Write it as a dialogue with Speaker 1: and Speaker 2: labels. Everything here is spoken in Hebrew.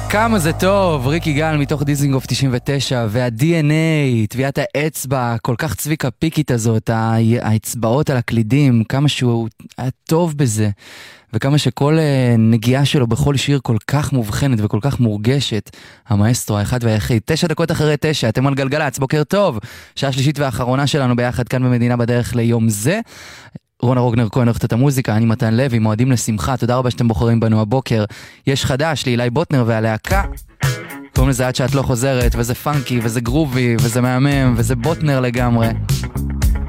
Speaker 1: כמה זה טוב, ריק יגאל מתוך דיזינגוף 99, וה-DNA, טביעת האצבע, כל כך צביקה פיקית הזאת, האצבעות על הקלידים, כמה שהוא היה טוב בזה, וכמה שכל נגיעה שלו בכל שיר כל כך מובחנת וכל כך מורגשת. המאסטרו האחד והיחיד. 9 דקות אחרי 9, אתם על גלגלץ, בוקר טוב. שעה שלישית ואחרונה שלנו ביחד כאן במדינה בדרך ליום זה. רונה רוגנר כהן עורכת את המוזיקה, אני מתן לוי, מועדים לשמחה, תודה רבה שאתם בוחרים בנו הבוקר. יש חדש לאילי בוטנר והלהקה, קוראים לזה עד שאת לא חוזרת, וזה פאנקי, וזה גרובי, וזה מהמם, וזה בוטנר לגמרי.